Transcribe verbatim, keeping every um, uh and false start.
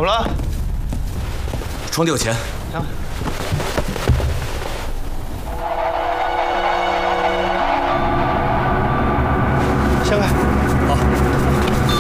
怎么了？ 床底有钱。 行。